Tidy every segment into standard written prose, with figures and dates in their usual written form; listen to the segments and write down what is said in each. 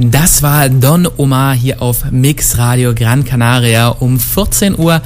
Das war Don Omar hier auf Mix Radio Gran Canaria um 14:18 Uhr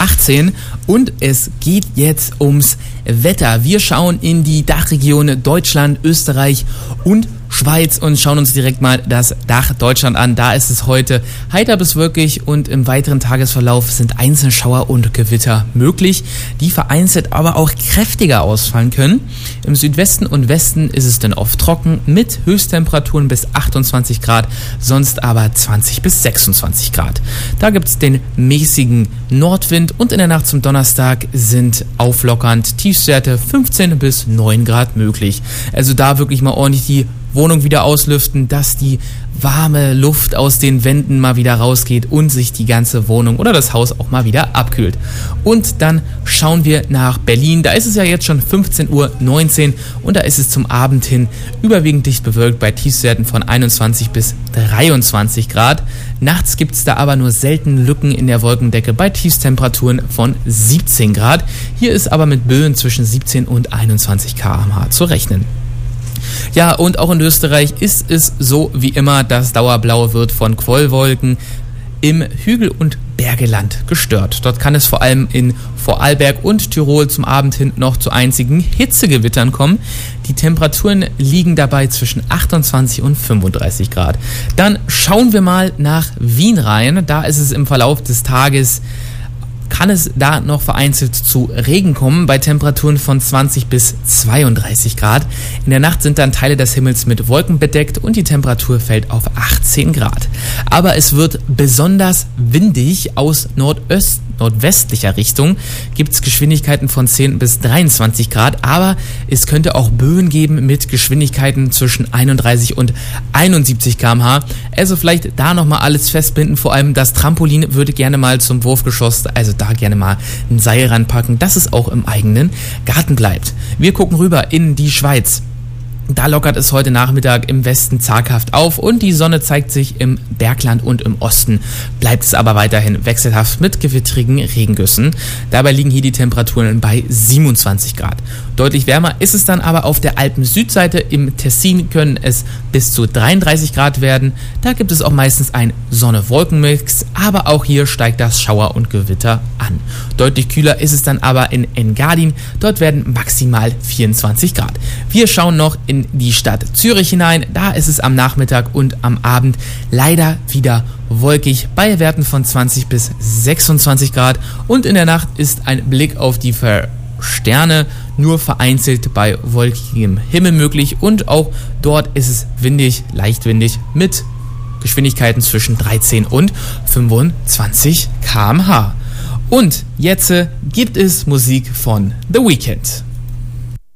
und es geht jetzt ums Wetter. Wir schauen in die Dachregion Deutschland, Österreich und Schweiz und schauen uns direkt mal das Dach Deutschland an. Da ist es heute heiter bis wolkig und im weiteren Tagesverlauf sind einzelne Schauer und Gewitter möglich, die vereinzelt aber auch kräftiger ausfallen können. Im Südwesten und Westen ist es dann oft trocken mit Höchsttemperaturen bis 28 Grad, sonst aber 20 bis 26 Grad. Da gibt es den mäßigen Nordwind und in der Nacht zum Donnerstag sind auflockernd Tiefstwerte 15 bis 9 Grad möglich. Also da wirklich mal ordentlich die Wohnung wieder auslüften, dass die warme Luft aus den Wänden mal wieder rausgeht und sich die ganze Wohnung oder das Haus auch mal wieder abkühlt. Und dann schauen wir nach Berlin. Da ist es ja jetzt schon 15:19 Uhr und da ist es zum Abend hin überwiegend dicht bewölkt bei Tiefstwerten von 21 bis 23 Grad. Nachts gibt es da aber nur selten Lücken in der Wolkendecke bei Tiefstemperaturen von 17 Grad. Hier ist aber mit Böen zwischen 17 und 21 km/h zu rechnen. Ja, und auch in Österreich ist es so wie immer, das Dauerblau wird von Quellwolken im Hügel- und Bergeland gestört. Dort kann es vor allem in Vorarlberg und Tirol zum Abend hin noch zu einzigen Hitzegewittern kommen. Die Temperaturen liegen dabei zwischen 28 und 35 Grad. Dann schauen wir mal nach Wien rein. Da ist es im Verlauf des Tages kann es da noch vereinzelt zu Regen kommen, bei Temperaturen von 20 bis 32 Grad. In der Nacht sind dann Teile des Himmels mit Wolken bedeckt und die Temperatur fällt auf 18 Grad. Aber es wird besonders windig. Aus nordwestlicher Richtung gibt es Geschwindigkeiten von 10 bis 23 Grad, aber es könnte auch Böen geben mit Geschwindigkeiten zwischen 31 und 71 km/h. Also vielleicht da nochmal alles festbinden, vor allem das Trampolin würde gerne mal zum Wurf geschossen, also da gerne mal ein Seil ranpacken, dass es auch im eigenen Garten bleibt. Wir gucken rüber in die Schweiz. Da lockert es heute Nachmittag im Westen zaghaft auf und die Sonne zeigt sich im Bergland und im Osten. Bleibt es aber weiterhin wechselhaft mit gewittrigen Regengüssen. Dabei liegen hier die Temperaturen bei 27 Grad. Deutlich wärmer ist es dann aber auf der Alpen-Südseite. Im Tessin können es bis zu 33 Grad werden. Da gibt es auch meistens einen Sonne-Wolken-Mix, aber auch hier steigt das Schauer und Gewitter an. Deutlich kühler ist es dann aber in Engadin. Dort werden maximal 24 Grad. Wir schauen noch in die Stadt Zürich hinein. Da ist es am Nachmittag und am Abend leider wieder wolkig bei Werten von 20 bis 26 Grad. Und in der Nacht ist ein Blick auf die Sterne nur vereinzelt bei wolkigem Himmel möglich. Und auch dort ist es windig, leicht windig mit Geschwindigkeiten zwischen 13 und 25 km/h. Und jetzt gibt es Musik von The Weeknd.